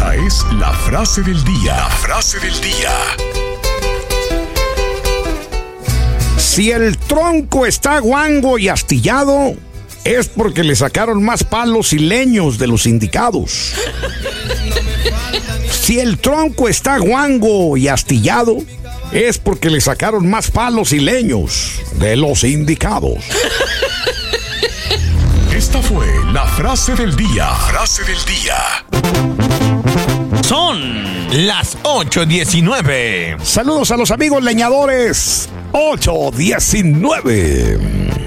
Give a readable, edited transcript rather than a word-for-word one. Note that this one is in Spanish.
Esta es la frase del día. La frase del día. Si el tronco está guango y astillado, es porque le sacaron más palos y leños de los indicados. Si el tronco está guango y astillado, es porque le sacaron más palos y leños de los indicados. Esta fue la frase del día. Frase del día. Son las 8:19. Saludos a los amigos leñadores. 8:19.